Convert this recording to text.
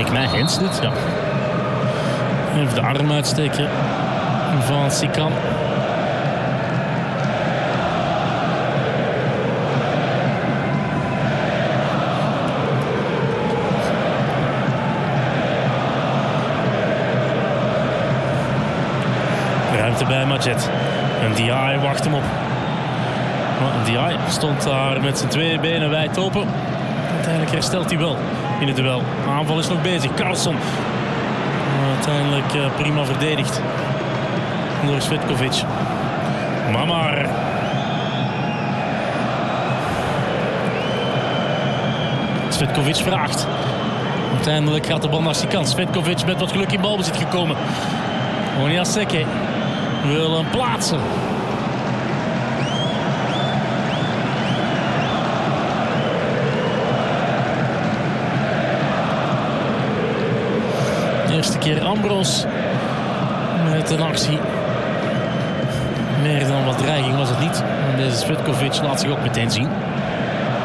Lijkt mij Hens dit, ja. Even de arm uitsteken van Sikan. Ruimte bij Madjet. En Diaye wacht hem op. Maar Diaye stond daar met zijn twee benen wijd open. Uiteindelijk herstelt hij wel in het duel. De aanval is nog bezig. Carlson. Uiteindelijk prima verdedigd door Cvetkovic. Mamar. Cvetkovic vraagt. Uiteindelijk gaat de bal naar Sikan. Cvetkovic met wat geluk in balbezit gekomen. Onyaseke wil hem plaatsen. De eerste keer Ambros met een actie. Meer dan wat dreiging was het niet. En deze Cvetkovic laat zich ook meteen zien.